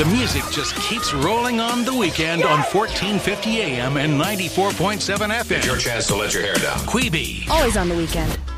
The music just keeps rolling on the weekend on 1450 AM and 94.7 FM. It's your chance to let your hair down. Queeby. Always on the weekend.